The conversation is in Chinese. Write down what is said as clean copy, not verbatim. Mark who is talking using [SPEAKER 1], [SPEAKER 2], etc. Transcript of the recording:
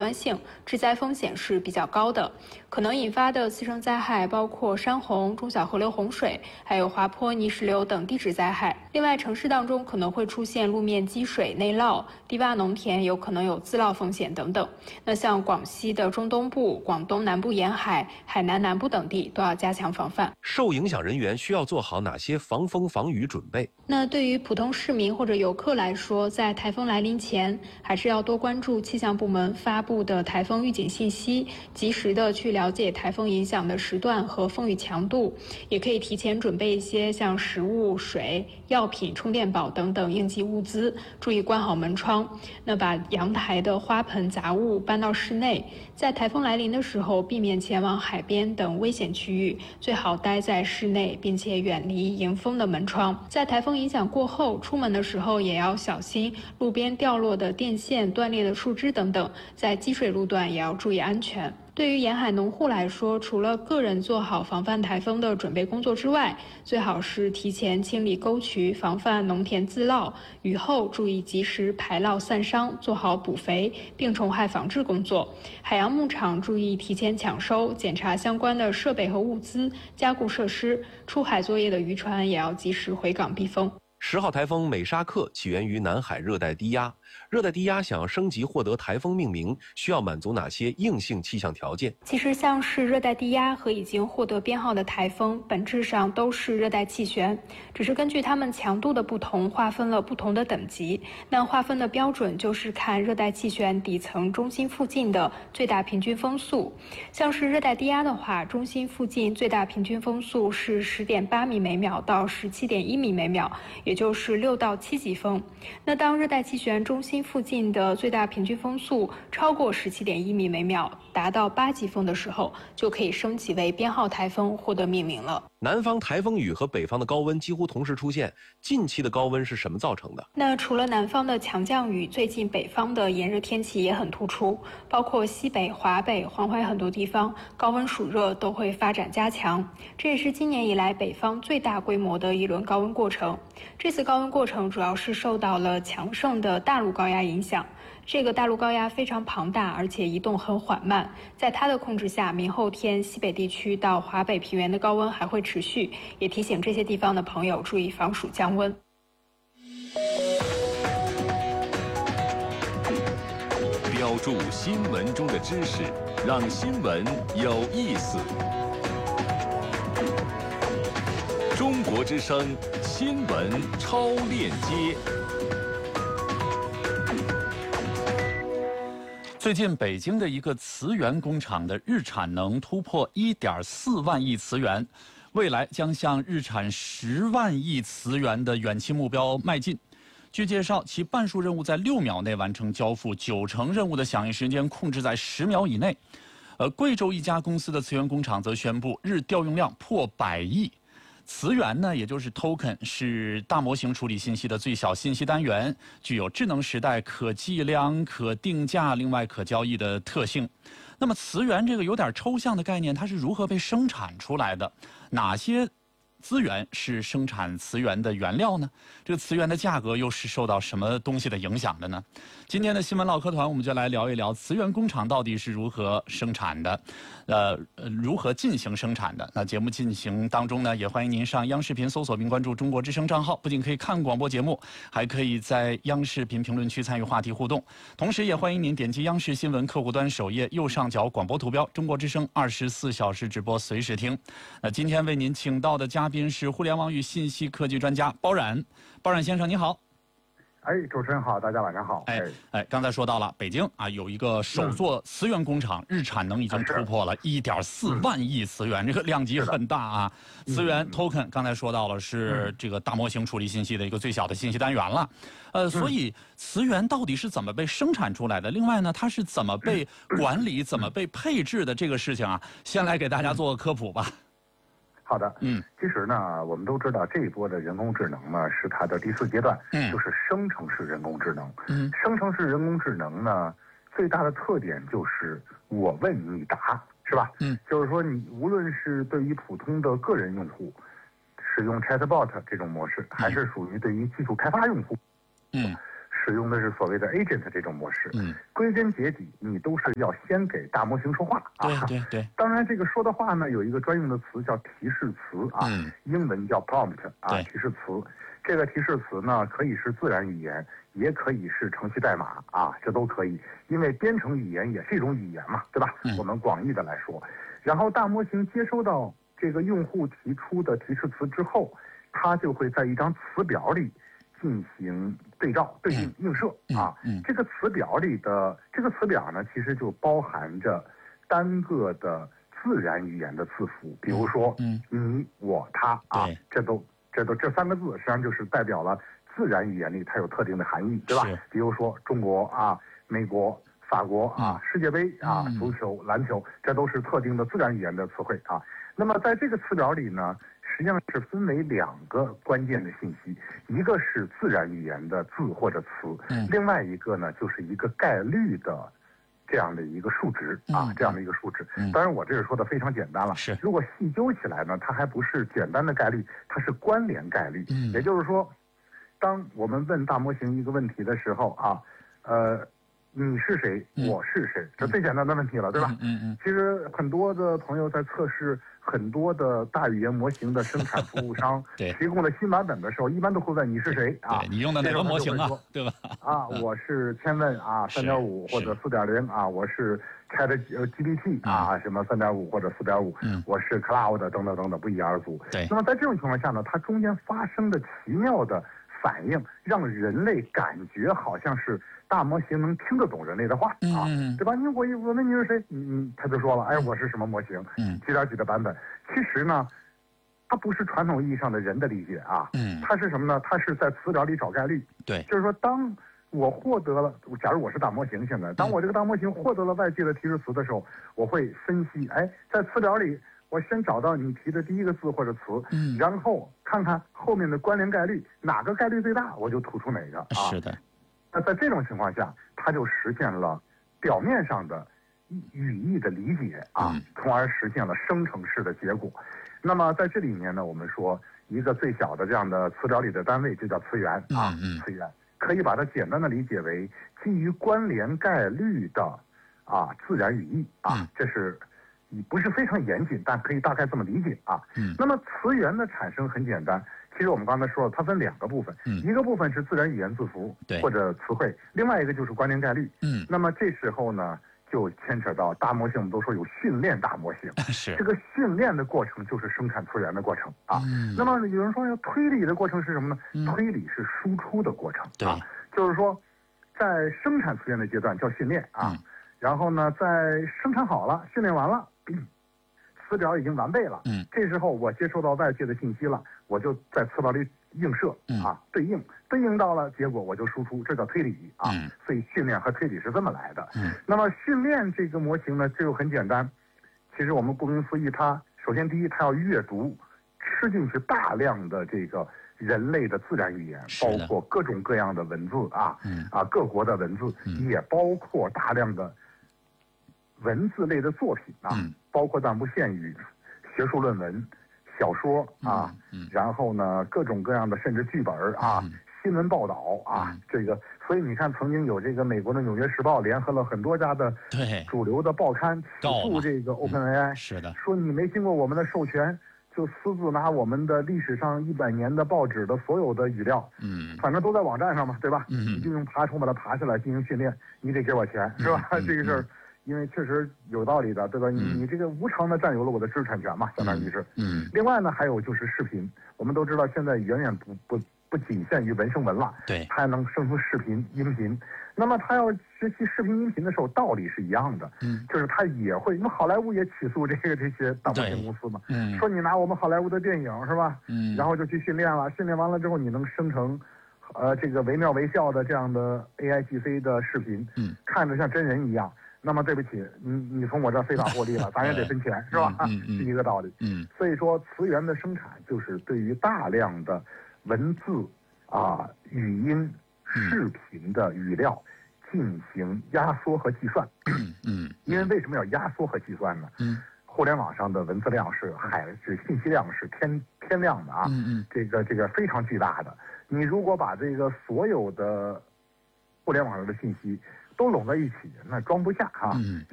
[SPEAKER 1] 端性，致灾风险是比较高的。可能引发的次生灾害包括山洪、中小河流洪水，还有滑坡、泥石流等地质灾害。另外，城市当中可能会出现路面积水、内涝，低洼农田有可能有自涝风险等等。那像广西的中东部、广东南部沿海、海南南部等地都要加强防范。
[SPEAKER 2] 受影响人员需要做好哪些防风防雨准备？
[SPEAKER 1] 那对于普通市民或者游客来说，在台风来临前，还是要多关注气象部门发布的台风预警信息，及时的去了解台风影响的时段和风雨强度，也可以提前准备一些像食物、水、药品、充电宝等等应急物资，注意关好门窗。那把阳台的花盆杂物搬到室内，在台风来临的时候，避免前往海边等危险区域，最好待在室内，并且远离迎风的门窗。在台风影响过后，出门的时候也要小心路边掉落的电线、断裂的树枝等等，在积水路段也要注意安全。对于沿海农户来说，除了个人做好防范台风的准备工作之外，最好是提前清理沟渠，防范农田自涝，雨后注意及时排涝散伤，做好补肥、病虫害防治工作。海洋牧场注意提前抢收，检查相关的设备和物资，加固设施。出海作业的渔船也要及时回港避风。
[SPEAKER 2] 10号台风美沙克起源于南海热带低压，热带低压想要升级获得台风命名，需要满足哪些硬性气象条件？
[SPEAKER 1] 其实像是热带低压和已经获得编号的台风，本质上都是热带气旋，只是根据它们强度的不同，划分了不同的等级。那划分的标准就是看热带气旋底层中心附近的最大平均风速。像是热带低压的话，中心附近最大平均风速是10.8米每秒到17.1米每秒，也就是6到7级风。那当热带气旋中心附近的最大平均风速超过17.1米每秒，达到8级风的时候，就可以升级为编号台风，获得命名了。
[SPEAKER 2] 南方台风雨和北方的高温几乎同时出现，近期的高温是什么造成的？
[SPEAKER 1] 那除了南方的强降雨，最近北方的炎热天气也很突出，包括西北、华北、黄淮很多地方高温暑热都会发展加强，这也是今年以来北方最大规模的一轮高温过程。这次高温过程主要是受到了强盛的大陆高压影响，这个大陆高压非常庞大，而且移动很缓慢，在它的控制下，明后天西北地区到华北平原的高温还会持续，也提醒这些地方的朋友注意防暑降温。
[SPEAKER 3] 标注新闻中的知识，让新闻有意思。中国之声新闻超链接。
[SPEAKER 4] 最近，北京的一个磁源工厂的日产能突破1.4万亿磁源，未来将向日产10万亿磁源的远期目标迈进。据介绍，其半数任务在6秒内完成交付，90%任务的响应时间控制在10秒以内。贵州一家公司的磁源工厂则宣布，日调用量破100亿。磁源呢，也就是 token， 是大模型处理信息的最小信息单元，具有智能时代可计量、可定价，另外可交易的特性。那么磁源这个有点抽象的概念，它是如何被生产出来的？哪些资源是生产磁源的原料呢？这个磁源的价格又是受到什么东西的影响的呢？今天的新闻唠嗑团，我们就来聊一聊磁源工厂到底是如何生产的，如何进行生产的。那节目进行当中呢，也欢迎您上央视频搜索并关注中国之声账号，不仅可以看广播节目，还可以在央视频评论区参与话题互动。同时也欢迎您点击央视新闻客户端首页右上角广播图标，中国之声24小时直播随时听。那今天为您请到的嘉宾是互联网与信息科技专家包冉。包冉先生您好。
[SPEAKER 5] 主持人好，大家晚上好。
[SPEAKER 4] 刚才说到了北京啊，有一个首座磁源工厂，日产能已经突破了1.4万亿磁源，这个量级很大啊。磁源 token 刚才说到了是这个大模型处理信息的一个最小的信息单元了。所以磁源到底是怎么被生产出来的？另外呢，它是怎么被管理、怎么被配置的这个事情啊，先来给大家做个科普吧。
[SPEAKER 5] 好的，其实呢，我们都知道这一波的人工智能呢是它的第4阶段，就是生成式人工智能。生成式人工智能呢，最大的特点就是我问你答，是吧？就是说你无论是对于普通的个人用户使用 chatbot 这种模式，还是属于对于技术开发用户，使使用的是所谓的 agent 这种模式。归根结底，你都是要先给大模型说话啊。
[SPEAKER 4] 对。
[SPEAKER 5] 当然，这个说的话呢，有一个专用的词叫提示词啊，英文叫 prompt 啊，提示词。这个提示词呢，可以是自然语言，也可以是程序代码啊，这都可以。因为编程语言也是一种语言嘛，对吧？我们广义的来说，然后大模型接收到这个用户提出的提示词之后，它就会在一张词表里进行对照、对应、映射啊。这个词表里的这个词表呢，其实就包含着单个的自然语言的字符，比如说你、我、他啊，这三个字实际上就是代表了自然语言里它有特定的含义，对吧？比如说中国啊、美国、法国啊、世界杯啊、足球、篮球，这都是特定的自然语言的词汇啊。那么在这个词表里呢，实际上是分为2个关键的信息，一个是自然语言的字或者词，另外一个呢就是一个概率的这样的一个数值啊，这样的一个数值。当然我这是说的非常简单了，如果细究起来呢，它还不是简单的概率，它是关联概率。也就是说，当我们问大模型一个问题的时候啊，你是谁？我是谁？这最简单的问题了，对吧？其实很多的朋友在测试很多的大语言模型的生产服务商提供的新版本的时候，一般都会问你是谁啊？
[SPEAKER 4] 你用的哪个模型啊？对吧？
[SPEAKER 5] 啊，我是千问啊，3.5或者4.0啊，我是 ChatGPT 啊，什么3.5或者4.5，我是 Cloud 等等等等，不一而足。那么在这种情况下呢，它中间发生的奇妙的反应，让人类感觉好像是大模型能听得懂人类的话啊，对吧？我问你是谁，他就说了，哎，我是什么模型，几点几的版本。其实呢，它不是传统意义上的人的理解啊，它是什么呢？它是在词表里找概率。就是说，当我获得了，假如我是大模型，现在当我这个大模型获得了外界的提示词的时候，我会分析，哎，在词表里，我先找到你提的第一个字或者词，然后看看后面的关联概率，哪个概率最大，我就突出哪个啊。
[SPEAKER 4] 是的。
[SPEAKER 5] 那在这种情况下，它就实现了表面上的语义的理解啊，从而实现了生成式的结果。那么在这里面呢，我们说一个最小的这样的词表里的单位就叫词源啊，词源可以把它简单的理解为基于关联概率的自然语义啊，这是不是非常严谨，但可以大概这么理解啊。那么词源的产生很简单，其实我们刚才说了，它分2个部分，一个部分是自然语言字符或者词汇，另外一个就是关联概率。那么这时候呢，就牵扯到大模型，我们都说有训练大模型，这个训练的过程就是生产词源的过程啊。那么有人说要推理的过程是什么呢？推理是输出的过程啊，就是说在生产词源的阶段叫训练啊，然后呢在生产好了，训练完了。词表已经完备了，这时候我接收到外界的信息了，我就在词表里映射对应到了结果我就输出，这叫推理啊。所以训练和推理是这么来的。那么训练这个模型呢，这就很简单。其实我们顾名思义，它首先第一，它要阅读，吃进去大量的这个人类的自然语言，包括各种各样的文字各国的文字，也包括大量的文字类的作品包括但不限于学术论文、小说然后呢各种各样的甚至剧本新闻报道这个，所以你看曾经有这个美国的《纽约时报》联合了很多家的主流的报刊起诉这个 OpenAI，
[SPEAKER 4] 是的，
[SPEAKER 5] 说你没经过我们的授权，就私自拿我们的历史上100年的报纸的所有的语料，反正都在网站上嘛，对吧？你就用爬虫把它爬下来进行训练，你得给我钱，是吧？这个事儿。因为确实有道理的，对吧？你这个无偿的占有了我的知识产权嘛，相当于是。另外呢，还有就是视频，我们都知道现在远远不仅限于文生文了，它还能生成视频、音频。那么他要学习视频、音频的时候，道理是一样的，就是他也会。那么好莱坞也起诉这些大模型公司嘛，说你拿我们好莱坞的电影是吧？然后就去训练了，训练完了之后，你能生成。这个惟妙惟肖的这样的 AIGC 的视频，看着像真人一样。那么对不起，你从我这儿非法获利了，咱也得分钱，是吧？是一个道理。所以说词源的生产就是对于大量的文字语音、视频的语料进行压缩和计算。因为为什么要压缩和计算呢？互联网上的文字量是信息量是天量的这个非常巨大的。你如果把这个所有的互联网上的信息都拢在一起，那装不下哈。